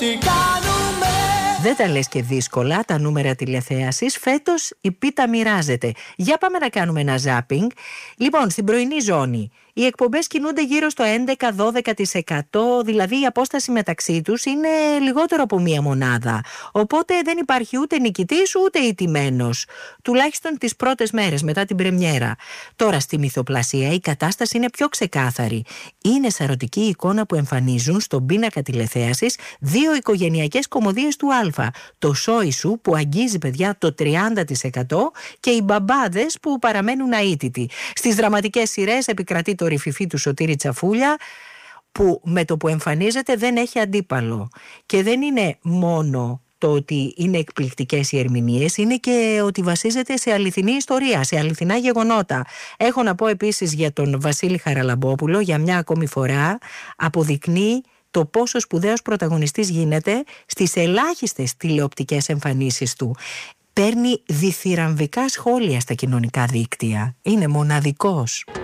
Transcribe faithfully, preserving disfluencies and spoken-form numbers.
Τι κάνουμε? Δεν τα λες και δύσκολα τα νούμερα τηλεθέασης. Φέτος η πίτα μοιράζεται. Για πάμε να κάνουμε ένα ζάπινγκ. Λοιπόν, στην πρωινή ζώνη οι εκπομπές κινούνται γύρω στο έντεκα με δώδεκα τοις εκατό, δηλαδή η απόσταση μεταξύ τους είναι λιγότερο από μία μονάδα. Οπότε δεν υπάρχει ούτε νικητής ούτε ηττημένος. Τουλάχιστον τις πρώτες μέρες μετά την πρεμιέρα. Τώρα στη μυθοπλασία η κατάσταση είναι πιο ξεκάθαρη. Είναι σαρωτική η εικόνα που εμφανίζουν στον πίνακα τηλεθέασης δύο οικογενειακές κωμωδίες του Α. Το Σόι Σου που αγγίζει παιδιά το τριάντα τοις εκατό και οι μπαμπάδες που παραμένουν αίτητοι. Στις δραματικές σειρές επικρατεί το ρηφιφί του Σωτήρη Τσαφούλια που με το που εμφανίζεται δεν έχει αντίπαλο. Και δεν είναι μόνο το ότι είναι εκπληκτικές οι ερμηνείες, είναι και ότι βασίζεται σε αληθινή ιστορία, σε αληθινά γεγονότα. Έχω να πω επίσης για τον Βασίλη Χαραλαμπόπουλο, για μια ακόμη φορά αποδεικνύει το πόσο σπουδαίος πρωταγωνιστής γίνεται στις ελάχιστες τηλεοπτικές εμφανίσεις του. Παίρνει διθυραμβικά σχόλια στα κοινωνικά δίκτυα. Είναι μοναδικός.